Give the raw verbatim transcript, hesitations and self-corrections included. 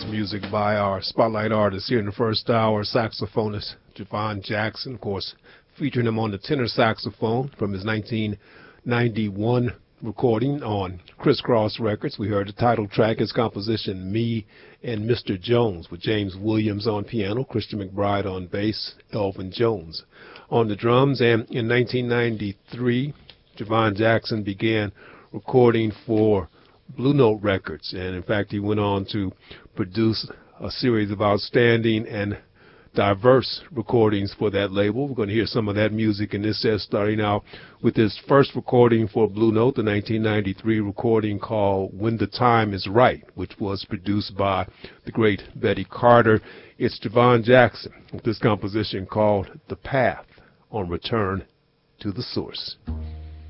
That's music by our spotlight artist here in the first hour, saxophonist Javon Jackson, of course, featuring him on the tenor saxophone from his nineteen ninety-one recording on Crisscross Records. We heard the title track, his composition, Me and Mister Jones, with James Williams on piano, Christian McBride on bass, Elvin Jones on the drums. And in nineteen ninety-three, Javon Jackson began recording for Blue Note Records, and in fact he went on to produce a series of outstanding and diverse recordings for that label. We're going to hear some of that music in this set, starting out with his first recording for Blue Note, the nineteen ninety-three recording called When the Time Is Right, which was produced by the great Betty Carter. It's Javon Jackson with this composition called The Path on Return to the Source.